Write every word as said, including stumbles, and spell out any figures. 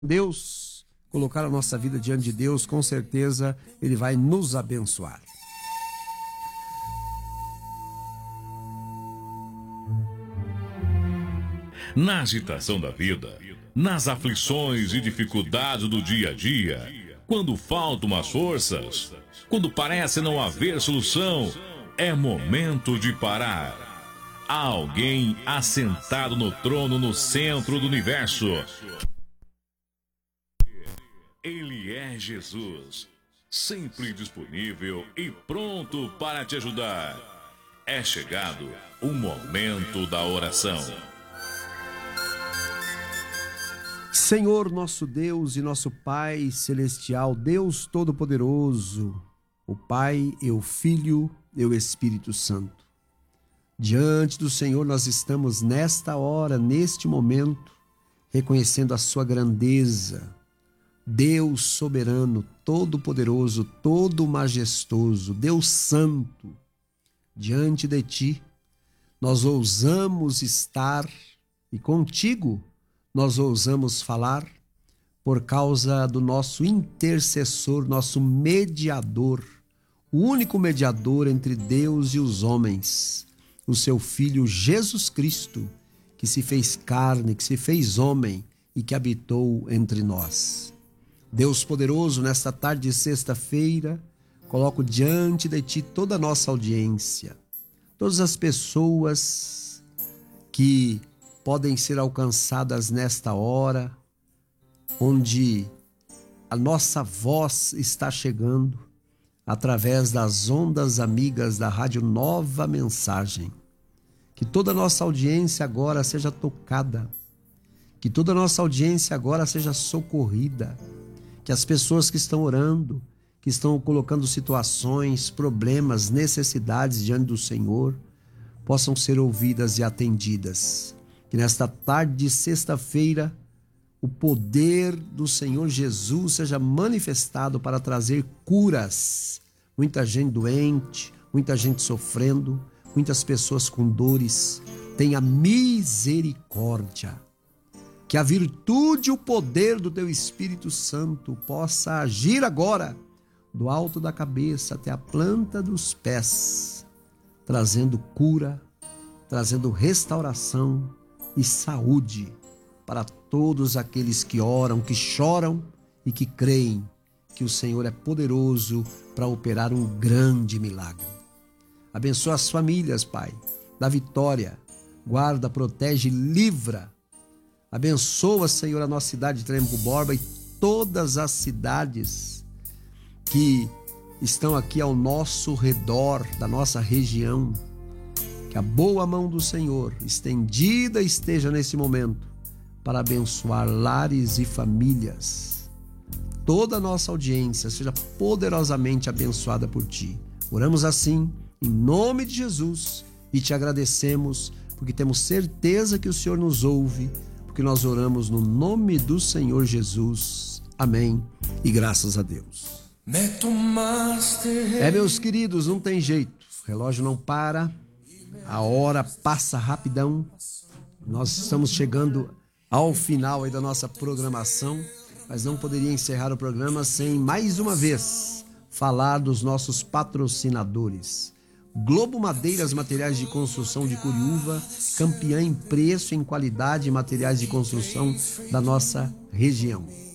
Deus, colocar a nossa vida diante de Deus, com certeza Ele vai nos abençoar. Na agitação da vida, nas aflições e dificuldades do dia a dia, quando faltam as forças, quando parece não haver solução, é momento de parar. Há alguém assentado no trono no centro do universo. Ele é Jesus, sempre disponível e pronto para te ajudar. É chegado o momento da oração. Senhor, nosso Deus e nosso Pai celestial, Deus Todo-Poderoso, o Pai e o Filho e o Espírito Santo. Diante do Senhor nós estamos nesta hora, neste momento, reconhecendo a sua grandeza. Deus soberano, todo-poderoso, todo-majestoso, Deus santo, diante de Ti, nós ousamos estar e contigo nós ousamos falar por causa do nosso intercessor, nosso mediador, o único mediador entre Deus e os homens, o seu Filho Jesus Cristo, que se fez carne, que se fez homem e que habitou entre nós. Deus poderoso, nesta tarde de sexta-feira, coloco diante de Ti toda a nossa audiência, todas as pessoas que podem ser alcançadas nesta hora, onde a nossa voz está chegando através das ondas amigas da Rádio Nova Mensagem. Que toda a nossa audiência agora seja tocada, que toda a nossa audiência agora seja socorrida, que as pessoas que estão orando, que estão colocando situações, problemas, necessidades diante do Senhor, possam ser ouvidas e atendidas. Que nesta tarde de sexta-feira, o poder do Senhor Jesus seja manifestado para trazer curas. Muita gente doente, muita gente sofrendo, muitas pessoas com dores. Tenha misericórdia. Que a virtude e o poder do Teu Espírito Santo possa agir agora, do alto da cabeça até a planta dos pés, trazendo cura, trazendo restauração e saúde para todos aqueles que oram, que choram e que creem que o Senhor é poderoso para operar um grande milagre. Abençoa as famílias, Pai, dá vitória, guarda, protege, livra. Abençoa, Senhor, a nossa cidade de Trempo Borba e todas as cidades que estão aqui ao nosso redor, da nossa região. Que a boa mão do Senhor estendida esteja nesse momento para abençoar lares e famílias. Toda a nossa audiência seja poderosamente abençoada por Ti. Oramos assim, em nome de Jesus, e Te agradecemos, porque temos certeza que o Senhor nos ouve, porque nós oramos no nome do Senhor Jesus. Amém. E graças a Deus. É, meus queridos, não tem jeito. O relógio não para. A hora passa rapidão. Nós estamos chegando ao final aí da nossa programação, mas não poderia encerrar o programa sem, mais uma vez, falar dos nossos patrocinadores. Globo Madeiras, materiais de construção de Curiúva, campeã em preço e em qualidade de materiais de construção da nossa região.